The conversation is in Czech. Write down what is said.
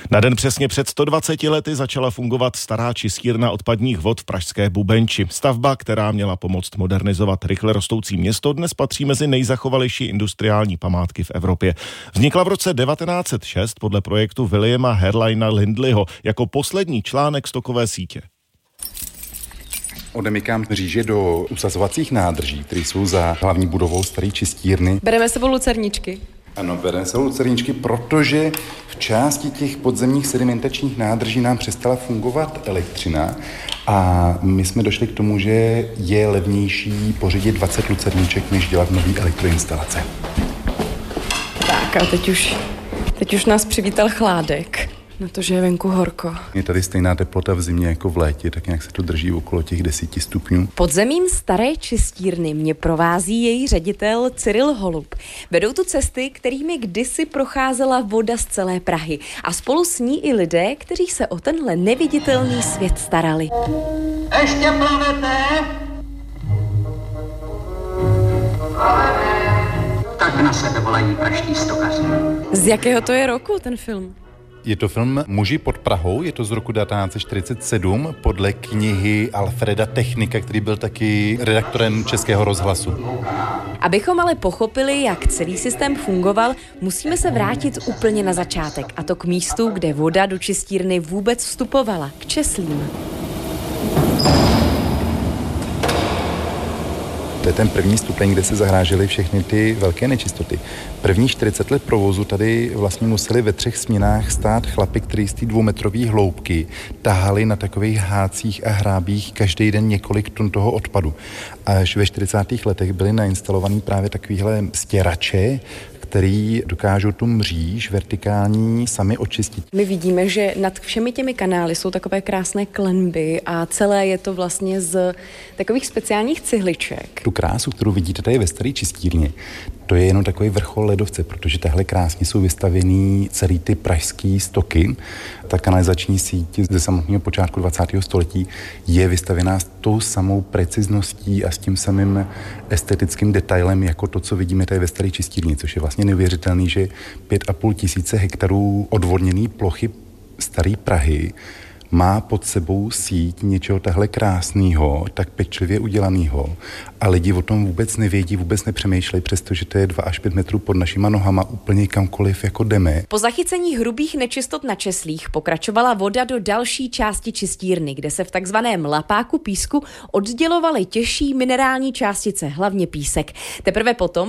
Na den přesně před 120 lety začala fungovat stará čistírna odpadních vod v pražské Bubenči. Stavba, která měla pomoct modernizovat rychle rostoucí město, dnes patří mezi nejzachovalejší industriální památky v Evropě. Vznikla v roce 1906 podle projektu Williama Herlina Lindleyho jako poslední článek stokové sítě. Odemykám mříže do usazovacích nádrží, které jsou za hlavní budovou staré čistírny. Bereme sebou lucerničky. Ano, bereme sebou lucerničky, protože v části těch podzemních sedimentačních nádrží nám přestala fungovat elektřina a my jsme došli k tomu, že je levnější pořídit 20 lucerniček, než dělat nový elektroinstalace. Tak a teď už nás přivítal chládek. Na to, že je venku horko. Je tady stejná teplota v zimě jako v létě, tak nějak se to drží okolo těch 10 stupňů. Podzemím staré čistírny mě provází její ředitel Cyril Holub. Vedou tu cesty, kterými kdysi procházela voda z celé Prahy. A spolu s ní i lidé, kteří se o tenhle neviditelný svět starali. Ještě plavete? Tak na sebe volají praští stokaři. Z jakého to je roku ten film? Je to film Muži pod Prahou, je to z roku 1947 podle knihy Alfreda Technika, který byl taky redaktorem Českého rozhlasu. Abychom ale pochopili, jak celý systém fungoval, musíme se vrátit úplně na začátek, a to k místu, kde voda do čistírny vůbec vstupovala, k česlím. To je ten první stupeň, kde se zahrážely všechny ty velké nečistoty. První 40 let provozu tady vlastně museli ve 3 směnách stát chlapi, kteří z té 2metrové hloubky tahali na takových hácích a hrábích každý den několik tun toho odpadu. Až ve 40. letech byly nainstalovaný právě takovýhle stěrače, který dokážou tu mříž vertikální sami očistit. My vidíme, že nad všemi těmi kanály jsou takové krásné klenby a celé je to vlastně z takových speciálních cihliček. Tu krásu, kterou vidíte tady ve staré čistírně, to je jenom takový vrchol ledovce, protože tahle krásně jsou vystavěný celý ty pražský stoky. Ta kanalizační síť ze samotného počátku 20. století je vystavěná s tou samou precizností a s tím samým estetickým detailem, jako to, co vidíme tady ve staré čistírně, což je vlastně neuvěřitelný, že 5,5 tisíce hektarů odvodněné plochy staré Prahy má pod sebou síť něčeho tahle krásného, tak pečlivě udělaného a lidi o tom vůbec nevědí, vůbec nepřemýšlejí, přestože to je 2 až 5 metrů pod našima nohama úplně kamkoliv jako jdeme. Po zachycení hrubých nečistot na česlích pokračovala voda do další části čistírny, kde se v takzvaném lapáku písku oddělovaly těžší minerální částice, hlavně písek. Teprve potom